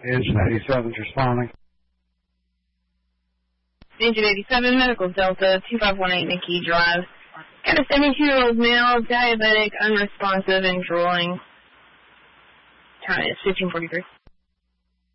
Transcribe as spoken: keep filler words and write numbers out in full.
Engine eighty-seven's responding. Engine eighty-seven, Medical Delta, two five one eight Nikki Drive. Got a seventy-two-year-old male, diabetic, unresponsive, and drooling. Time is fifteen forty-three.